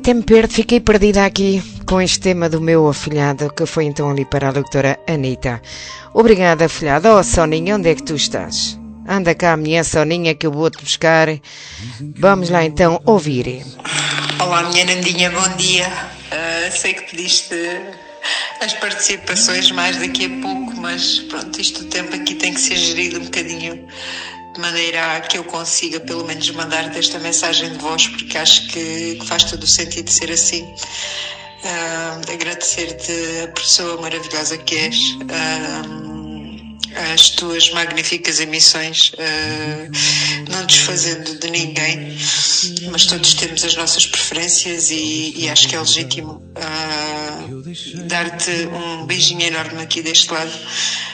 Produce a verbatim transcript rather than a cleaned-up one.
Até me perdo, fiquei perdida aqui com este tema do meu afilhado, que foi então ali para a doutora Anita. Obrigada, afilhada. Oh, Soninha, onde é que tu estás? Anda cá, minha Soninha, que eu vou-te buscar. Vamos lá então ouvir. Olá, minha Nandinha, bom dia. Uh, sei que pediste as participações mais daqui a pouco, mas pronto, isto o tempo aqui tem que ser gerido um bocadinho de maneira a que eu consiga pelo menos mandar-te esta mensagem de voz, porque acho que, que faz todo o sentido ser assim. Uh, agradecer-te a pessoa maravilhosa que és, uh, as tuas magníficas emissões, uh, não desfazendo de ninguém, mas todos temos as nossas preferências e, e acho que é legítimo uh, dar-te um beijinho enorme aqui deste lado.